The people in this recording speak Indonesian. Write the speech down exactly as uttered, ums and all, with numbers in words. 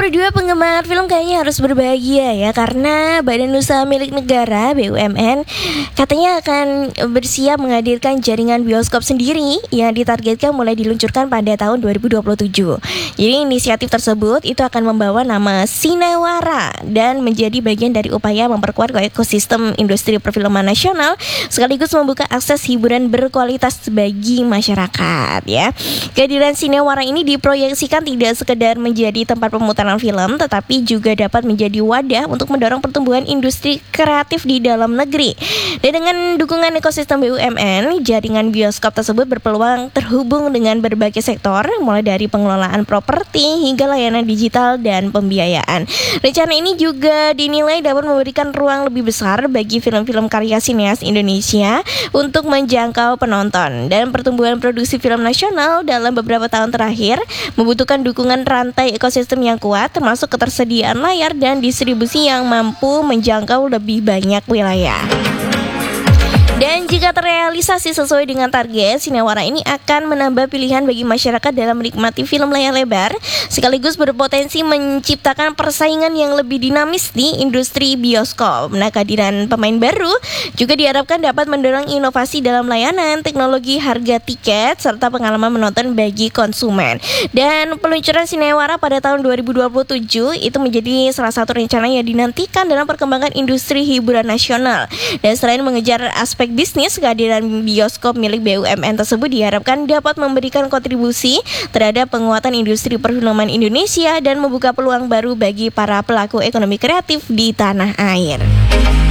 Nomor dua, penggemar film kayaknya harus berbahagia ya, karena Badan Usaha Milik Negara B U M N katanya akan bersiap menghadirkan jaringan bioskop sendiri yang ditargetkan mulai diluncurkan pada tahun dua ribu dua puluh tujuh. Jadi inisiatif tersebut itu akan membawa nama Cinewara dan menjadi bagian dari upaya memperkuat ekosistem industri perfilman nasional sekaligus membuka akses hiburan berkualitas bagi masyarakat ya. Kehadiran Cinewara ini diproyeksikan tidak sekedar menjadi tempat pemutaran film, tetapi juga dapat menjadi wadah untuk mendorong pertumbuhan industri kreatif di dalam negeri. Dan dengan dukungan ekosistem B U M N, jaringan bioskop tersebut berpeluang terhubung dengan berbagai sektor, mulai dari pengelolaan properti hingga layanan digital dan pembiayaan. Rencana ini juga dinilai dapat memberikan ruang lebih besar bagi film-film karya sineas Indonesia untuk menjangkau penonton. Dan pertumbuhan produksi film nasional dalam beberapa tahun terakhir membutuhkan dukungan rantai ekosistem yang kuat, termasuk ketersediaan layar dan distribusi yang mampu menjangkau lebih banyak wilayah. Dan jika terrealisasi sesuai dengan target, Cinewara ini akan menambah pilihan bagi masyarakat dalam menikmati film layar lebar, sekaligus berpotensi menciptakan persaingan yang lebih dinamis di industri bioskop. Nah, kehadiran pemain baru juga diharapkan dapat mendorong inovasi dalam layanan, teknologi, harga tiket, serta pengalaman menonton bagi konsumen. Dan peluncuran Cinewara pada tahun dua ribu dua puluh tujuh itu menjadi salah satu rencana yang dinantikan dalam perkembangan industri hiburan nasional. Dan selain mengejar aspek bisnis, kehadiran bioskop milik B U M N tersebut diharapkan dapat memberikan kontribusi terhadap penguatan industri perfilman Indonesia dan membuka peluang baru bagi para pelaku ekonomi kreatif di tanah air.